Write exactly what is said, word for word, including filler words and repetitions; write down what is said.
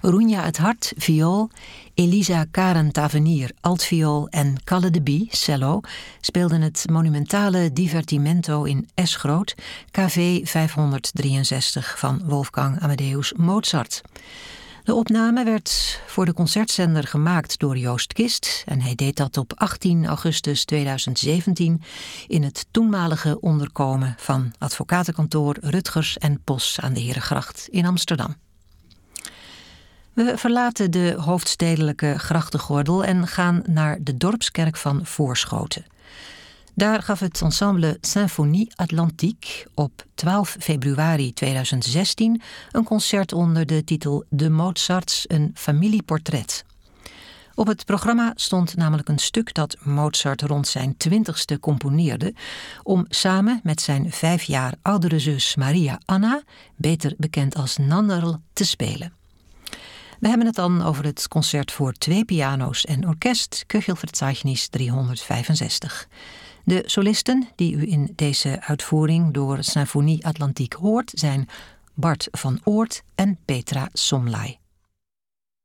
Roenja het Hart, viool, Elisa Karen Tavernier, altviool en Kalle de Bie, cello, speelden het monumentale divertimento in S groot, K V vijfhonderddrieënzestig van Wolfgang Amadeus Mozart. De opname werd voor de concertzender gemaakt door Joost Kist en hij deed dat op achttien augustus tweeduizend zeventien in het toenmalige onderkomen van advocatenkantoor Rutgers en Pos aan de Herengracht in Amsterdam. We verlaten de hoofdstedelijke grachtengordel en gaan naar de dorpskerk van Voorschoten. Daar gaf het ensemble Symphonie Atlantique op twaalf februari tweeduizend zestien een concert onder de titel De Mozarts, een familieportret. Op het programma stond namelijk een stuk dat Mozart rond zijn twintigste componeerde om samen met zijn vijf jaar oudere zus Maria Anna, beter bekend als Nannerl, te spelen. We hebben het dan over het concert voor twee piano's en orkest, Köchelverzeichnis driehonderdvijfenzestig. De solisten die u in deze uitvoering door Symphonie Atlantique hoort zijn Bart van Oort en Petra Somlai.